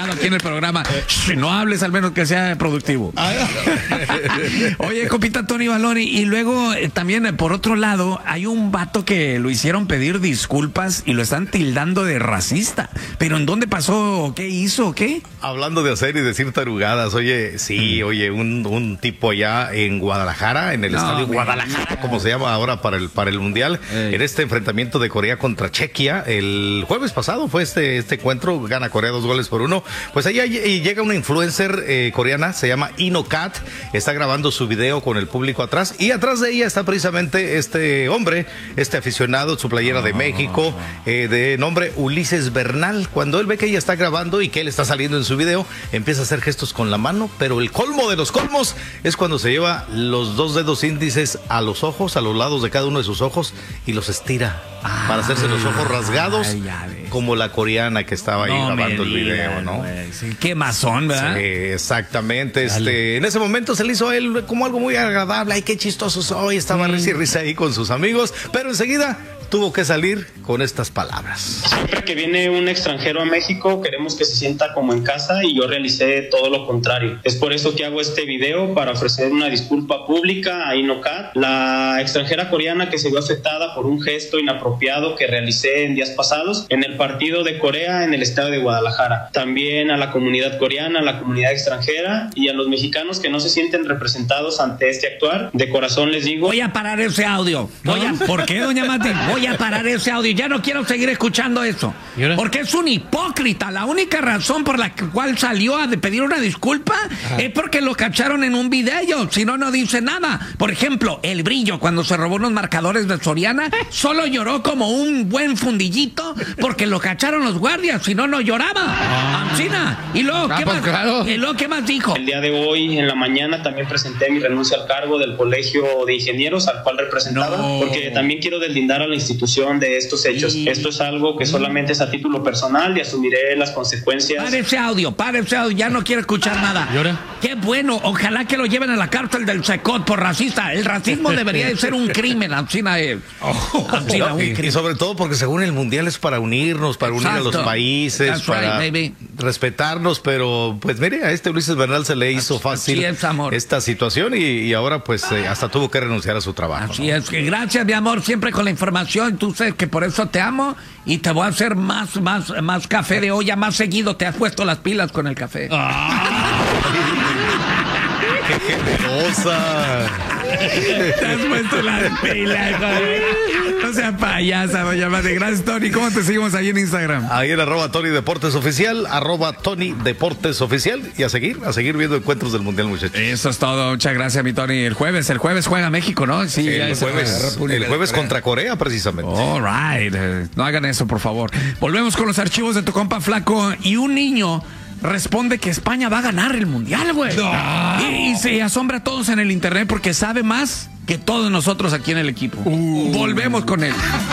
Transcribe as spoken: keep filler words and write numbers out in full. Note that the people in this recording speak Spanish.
platicado aquí en el programa. Shh, no hables, al menos que sea productivo. Oye, compita Tony Balón, y, y luego eh, también eh, por otro lado hay un vato que lo hicieron pedir disculpas y lo están tildando de racista. ¿Pero en dónde pasó? ¿Qué hizo? ¿Qué? Hablando de hacer y decir tarugadas, oye, sí, mm. oye, un, un tipo allá en Guadalajara, en el no, estadio man. Guadalajara, como se llama ahora para el para el Mundial, Ey. en este enfrentamiento de Corea contra Chequia, el jueves pasado fue este este encuentro, gana Corea dos goles por uno. Pues allá llega una influencer eh, coreana, se llama Inocat, está grabando su video con el público atrás, y atrás de ella está precisamente este hombre, este aficionado, su playera de México, eh, de nombre Ulises Bernal. Cuando él ve que ella está grabando y que él está saliendo en su video, empieza a hacer gestos con la mano, pero el colmo de los colmos es cuando se lleva los dos dedos índices a los ojos, a los lados de cada uno de sus ojos, y los estira ah, para hacerse los ojos rasgados, ay, como la coreana que estaba ahí no grabando el video, digan, ¿no? Sí, qué mazón, ¿verdad? Sí, exactamente. Este, en ese momento se le hizo a él como algo muy agradable. Ay, qué chistoso soy. Estaba mm. risa y risa ahí con sus amigos, pero enseguida tuvo que salir con estas palabras. Siempre que viene un extranjero a México, queremos que se sienta como en casa, y yo realicé todo lo contrario. Es por eso que hago este video, para ofrecer una disculpa pública a Inocat, la extranjera coreana que se vio afectada por un gesto inapropiado que realicé en días pasados en el partido de Corea en el estadio de Guadalajara. También a la comunidad coreana, a la comunidad extranjera y a los mexicanos que no se sienten representados ante este actuar. De corazón les digo... Voy a parar ese audio. Voy a... ¿Por qué, doña Mati? Voy a parar ese audio. Ya no quiero seguir escuchando eso. Porque es un hipócrita. La única razón por la cual salió a pedir una disculpa Ajá. es porque lo cacharon en un video. Si no, no dice nada. Por ejemplo, el Brillo, cuando se robó unos marcadores de Soriana, solo lloró como un buen fundillito porque lo cacharon los guardias. Si no, no lloraba. Ah. Ancina. Y luego, ah, ¿qué pues más? Claro. ¿Y luego qué más dijo? El día de hoy, en la mañana, también presenté mi renuncia al cargo del Colegio de Ingenieros al cual representaba, no. porque también quiero deslindar a la institución de estos hechos. Sí. Esto es algo que solamente es a título personal y asumiré las consecuencias. Para ese audio, para ese audio, ya no quiero escuchar nada. ¿Llora? Qué bueno, ojalá que lo lleven a la cárcel del Secot por racista. El racismo debería de ser un crimen, Ancina, eh. oh, Ancina, no, un crimen. Y sobre todo porque según el Mundial es para unirnos, para Exacto. unir a los países, That's para right, respetarnos, pero pues mire, a este Ulises Bernal se le hizo fácil es, esta situación y, y ahora pues eh, hasta tuvo que renunciar a su trabajo. Así ¿no? es, que gracias mi amor, siempre con la información, tú sabes que por eso te amo y te voy a hacer más, más, más café de olla, más seguido, te has puesto las pilas con el café. Ah. ¡Qué generosa! Te has puesto las pilas, joder. No seas payasa, doña Mati. Gracias, Tony. ¿Cómo te seguimos ahí en Instagram? Ahí en arroba Tony Deportes Oficial, arroba Tony Deportes Oficial. Y a seguir, a seguir viendo encuentros del Mundial, muchachos. Eso es todo. Muchas gracias, mi Tony. El jueves, el jueves juega México, ¿no? Sí, sí ya el jueves. El jueves contra Corea, precisamente. All right. No hagan eso, por favor. Volvemos con los archivos de tu compa Flaco. Y un niño responde que España va a ganar el Mundial, güey. No. Y, y se asombra a todos en el internet porque sabe más que todos nosotros aquí en el equipo. Uh. Volvemos con él.